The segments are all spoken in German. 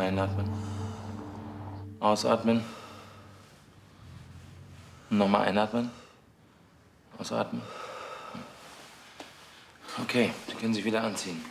Einatmen. Ausatmen. Nochmal einatmen. Ausatmen. Okay, Sie können sich wieder anziehen.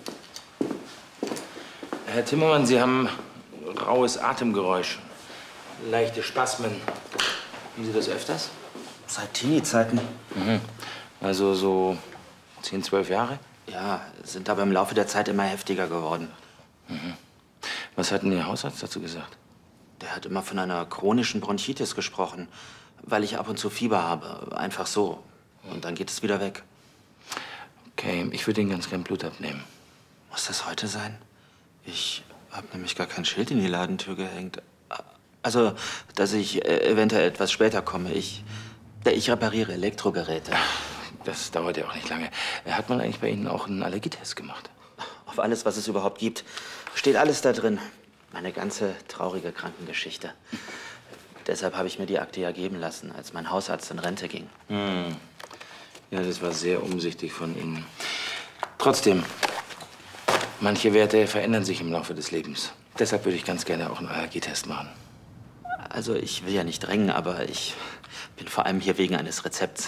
Herr Timmermann, Sie haben raues Atemgeräusch, leichte Spasmen. Haben Sie das öfters? Seit Teenie-Zeiten. Mhm. Also so 10, 12 Jahre? Ja, sind aber im Laufe der Zeit immer heftiger geworden. Mhm. Was hat denn Ihr Hausarzt dazu gesagt? Der hat immer von einer chronischen Bronchitis gesprochen, weil ich ab und zu Fieber habe. Einfach so. Und dann geht es wieder weg. Okay, ich würde Ihnen ganz gern Blut abnehmen. Muss das heute sein? Ich habe nämlich gar kein Schild in die Ladentür gehängt. Also, dass ich eventuell etwas später komme. Ich repariere Elektrogeräte. Das dauert ja auch nicht lange. Hat man eigentlich bei Ihnen auch einen Allergietest gemacht? Auf alles, was es überhaupt gibt. Steht alles da drin. Meine ganze traurige Krankengeschichte. Deshalb habe ich mir die Akte ja geben lassen, als mein Hausarzt in Rente ging. Hm. Ja, das war sehr umsichtig von Ihnen. Trotzdem, manche Werte verändern sich im Laufe des Lebens. Deshalb würde ich ganz gerne auch einen Allergietest machen. Also, ich will ja nicht drängen, aber ich bin vor allem hier wegen eines Rezepts.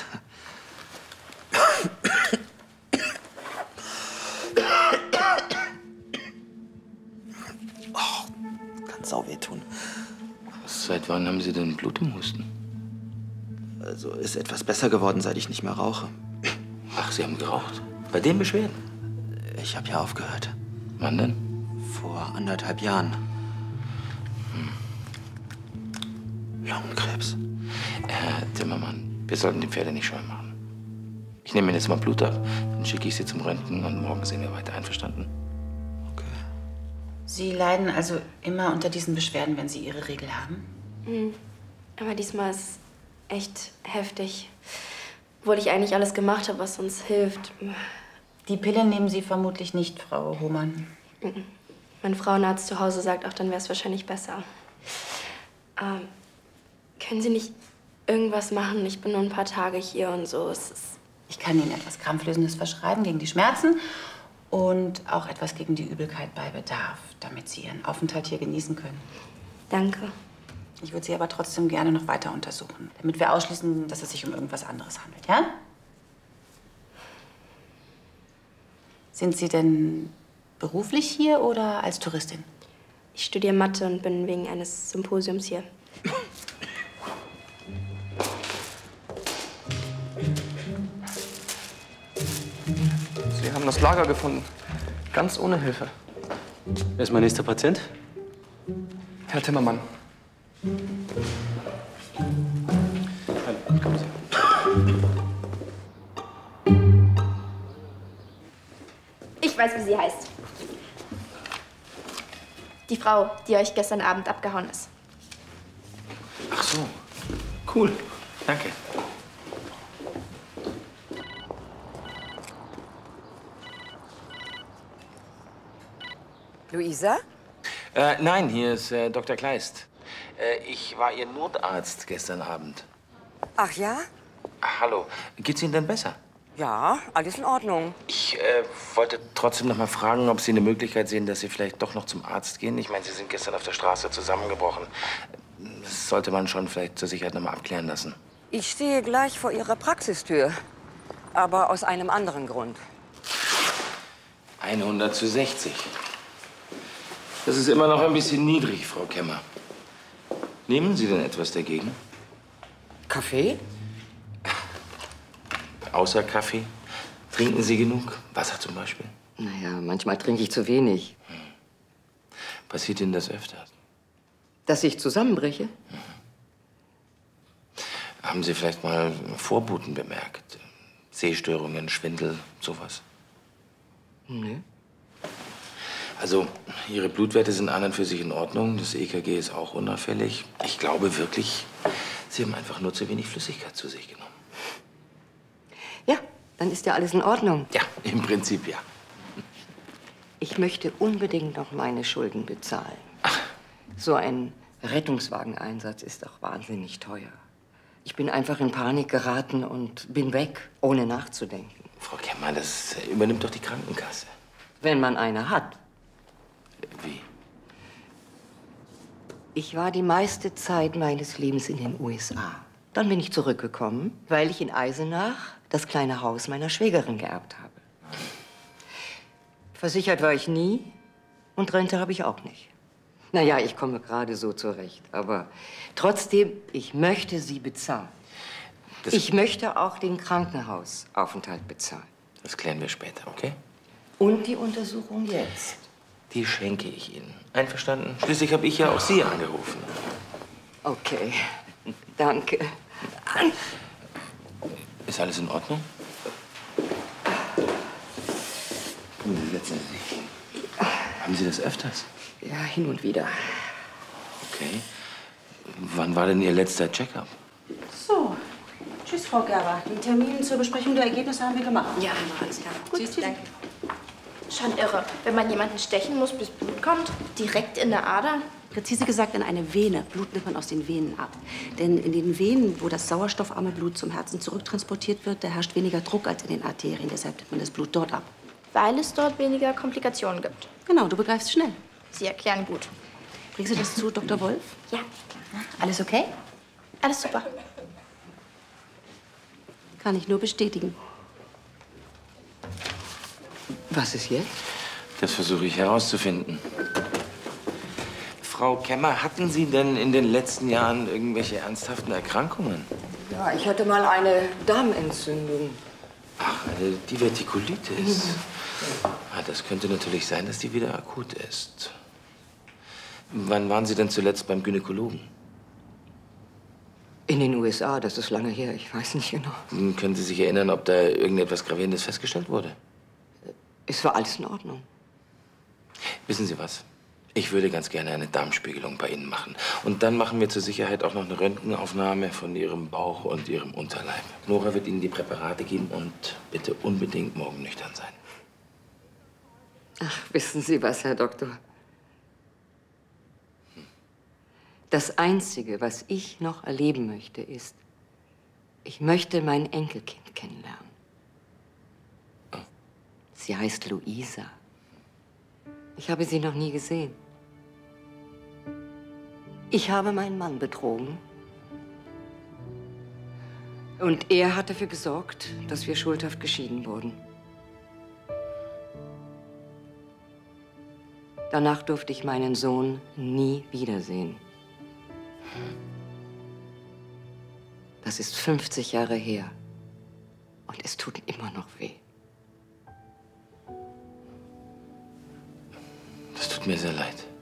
Oh, kann sau weh tun. Seit wann haben Sie denn Blut im Husten? Also, ist etwas besser geworden, seit ich nicht mehr rauche. Ach, Sie haben geraucht? Bei den Beschwerden? Ich habe ja aufgehört. Wann denn? Vor 1,5 Jahren. Lungenkrebs. Herr Timmermann, wir sollten die Pferde nicht scheu machen. Ich nehme Ihnen jetzt mal Blut ab, dann schicke ich Sie zum Röntgen und morgen sehen wir weiter. Einverstanden? Okay. Sie leiden also immer unter diesen Beschwerden, wenn Sie Ihre Regel haben? Mhm. Aber diesmal ist es echt heftig. Obwohl ich eigentlich alles gemacht habe, was uns hilft. Die Pille nehmen Sie vermutlich nicht, Frau Hohmann. Mhm. Mein Frauenarzt zu Hause sagt auch, dann wäre es wahrscheinlich besser. Können Sie nicht irgendwas machen? Ich bin nur ein paar Tage hier und so. Ich kann Ihnen etwas Krampflösendes verschreiben gegen die Schmerzen und auch etwas gegen die Übelkeit bei Bedarf, damit Sie Ihren Aufenthalt hier genießen können. Danke. Ich würde Sie aber trotzdem gerne noch weiter untersuchen, damit wir ausschließen, dass es sich um irgendwas anderes handelt, ja? Sind Sie denn beruflich hier oder als Touristin? Ich studiere Mathe und bin wegen eines Symposiums hier. Sie haben das Lager gefunden. Ganz ohne Hilfe. Wer ist mein nächster Patient? Herr Timmermann. Hallo, kommen Sie. Ich weiß, wie sie heißt. Die Frau, die euch gestern Abend abgehauen ist. Ach so, cool. Danke. Luisa? Nein, hier ist Dr. Kleist. Ich war Ihr Notarzt gestern Abend. Ach ja? Hallo, geht's Ihnen denn besser? Ja, alles in Ordnung. Ich wollte trotzdem noch mal fragen, ob Sie eine Möglichkeit sehen, dass Sie vielleicht doch noch zum Arzt gehen. Ich meine, Sie sind gestern auf der Straße zusammengebrochen. Das sollte man schon vielleicht zur Sicherheit noch mal abklären lassen. Ich stehe gleich vor Ihrer Praxistür. Aber aus einem anderen Grund. 100:60. Das ist immer noch ein bisschen niedrig, Frau Kemmer. Nehmen Sie denn etwas dagegen? Kaffee? Außer Kaffee? Trinken Sie genug? Wasser zum Beispiel? Naja, manchmal trinke ich zu wenig. Passiert Ihnen das öfter? Dass ich zusammenbreche? Haben Sie vielleicht mal Vorboten bemerkt? Sehstörungen, Schwindel, sowas? Nee. Also, Ihre Blutwerte sind an und für sich in Ordnung. Das EKG ist auch unauffällig. Ich glaube wirklich, Sie haben einfach nur zu wenig Flüssigkeit zu sich genommen. Ja, dann ist ja alles in Ordnung. Ja, im Prinzip ja. Ich möchte unbedingt noch meine Schulden bezahlen. So ein Rettungswageneinsatz ist doch wahnsinnig teuer. Ich bin einfach in Panik geraten und bin weg, ohne nachzudenken. Frau Kemmer, das übernimmt doch die Krankenkasse. Wenn man eine hat. Wie? Ich war die meiste Zeit meines Lebens in den USA. Dann bin ich zurückgekommen, weil ich in Eisenach das kleine Haus meiner Schwägerin geerbt habe. Versichert war ich nie und Rente habe ich auch nicht. Naja, ich komme gerade so zurecht, aber trotzdem, ich möchte sie bezahlen. Ich möchte auch den Krankenhausaufenthalt bezahlen. Das klären wir später, okay? Und die Untersuchung jetzt. Die schenke ich Ihnen. Einverstanden? Schließlich habe ich ja auch Sie angerufen. Okay, danke. Ist alles in Ordnung? Setzen Sie sich. Haben Sie das öfters? Ja, hin und wieder. Okay. Wann war denn Ihr letzter Check-up? So, tschüss, Frau Gerber. Den Termin zur Besprechung der Ergebnisse haben wir gemacht. Ja, alles klar. Gut, Tschüss, tschüss. danke. Schon irre, wenn man jemanden stechen muss, bis Blut kommt, direkt in der Ader. Präzise gesagt in eine Vene. Blut nimmt man aus den Venen ab. Denn in den Venen, wo das sauerstoffarme Blut zum Herzen zurücktransportiert wird, da herrscht weniger Druck als in den Arterien. Deshalb nimmt man das Blut dort ab. Weil es dort weniger Komplikationen gibt. Genau, du begreifst schnell. Sie erklären gut. Bringst du das zu, Dr. Wolf? Ja, Alles okay? alles super. Kann ich nur bestätigen. Was ist jetzt? Das versuche ich herauszufinden. Frau Kemmer, hatten Sie denn in den letzten Jahren irgendwelche ernsthaften Erkrankungen? Ja, ich hatte mal eine Darmentzündung. Ach, eine Divertikulitis. Ah, das könnte natürlich sein, dass die wieder akut ist. Wann waren Sie denn zuletzt beim Gynäkologen? In den USA, das ist lange her, ich weiß nicht genau. Können Sie sich erinnern, ob da irgendetwas Gravierendes festgestellt wurde? Es war alles in Ordnung. Wissen Sie was? Ich würde ganz gerne eine Darmspiegelung bei Ihnen machen. Und dann machen wir zur Sicherheit auch noch eine Röntgenaufnahme von Ihrem Bauch und Ihrem Unterleib. Nora wird Ihnen die Präparate geben und bitte unbedingt morgen nüchtern sein. Ach, wissen Sie was, Herr Doktor? Das Einzige, was ich noch erleben möchte, ist, ich möchte mein Enkelkind kennenlernen. Sie heißt Luisa. Ich habe sie noch nie gesehen. Ich habe meinen Mann betrogen. Und er hat dafür gesorgt, dass wir schuldhaft geschieden wurden. Danach durfte ich meinen Sohn nie wiedersehen. Das ist 50 Jahre her. Und es tut immer noch weh. Das tut mir sehr leid.